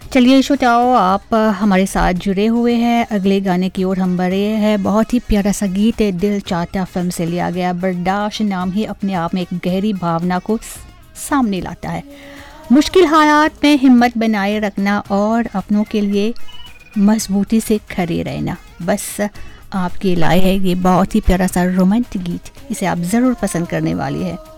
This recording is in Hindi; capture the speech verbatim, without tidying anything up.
चलिए श्रोताओ, आप हमारे साथ जुड़े हुए हैं। अगले गाने की ओर हम बढ़े हैं। बहुत ही प्यारा सा गीत है, दिल चाहता फिल्म से लिया गया। बर्दाश्त नाम ही अपने आप में एक गहरी भावना को सामने लाता है। मुश्किल हालात में हिम्मत बनाए रखना और अपनों के लिए मजबूती से खड़े रहना, बस आपके लाए है। ये बहुत ही प्यारा सा रोमांटिक गीत, इसे आप ज़रूर पसंद करने वाली है।